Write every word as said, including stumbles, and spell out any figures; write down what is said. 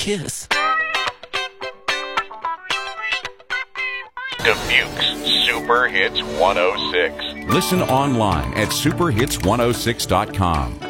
kiss. Dubuque's Super Hits one oh six. Listen online at super hits one oh six dot com.